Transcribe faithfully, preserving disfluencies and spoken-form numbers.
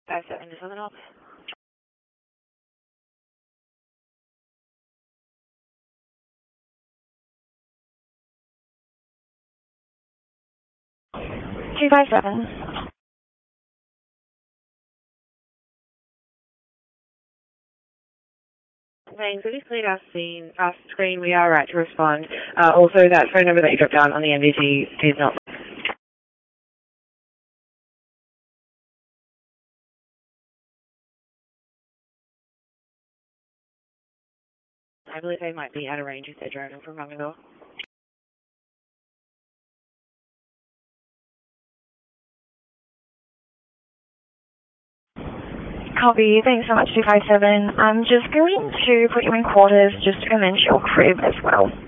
five seven to Southern Off. two five seven. Thanks. We just cleared our scene, our screen. We are right to respond. Uh, also, that phone number that you dropped down on the M D T is not. I believe they might be out of range if they're driving from Rungaville. Copy. Thanks so much, two five seven. I'm just going to put you in quarters just to commence your crib as well.